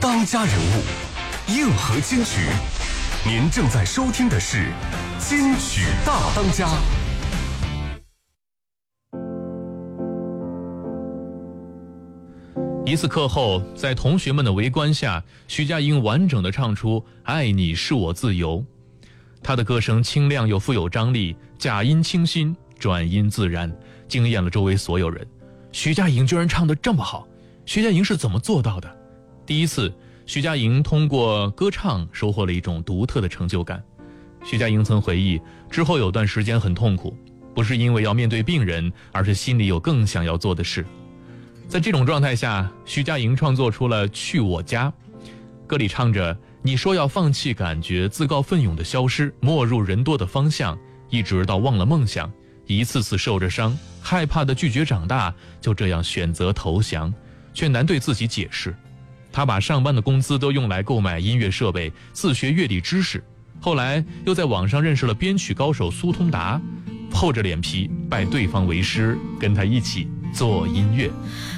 当家人物，硬核金曲。您正在收听的是金曲大当家。 一次课后，在同学们的围观下，徐佳莹完整地唱出《爱你是我自由》。她的歌声清亮又富有张力，假音清新，转音自然，惊艳了周围所有人。徐佳莹居然唱得这么好，徐佳莹是怎么做到的？第一次，徐佳莹通过歌唱收获了一种独特的成就感。徐佳莹曾回忆，之后有段时间很痛苦，不是因为要面对病人，而是心里有更想要做的事。在这种状态下，徐佳莹创作出了《去我家》，歌里唱着：你说要放弃感觉，自告奋勇的消失，没入人多的方向，一直到忘了梦想，一次次受着伤，害怕的拒绝长大，就这样选择投降，却难对自己解释。他把上班的工资都用来购买音乐设备，自学乐理知识，后来又在网上认识了编曲高手苏通达，厚着脸皮拜对方为师，跟他一起做音乐。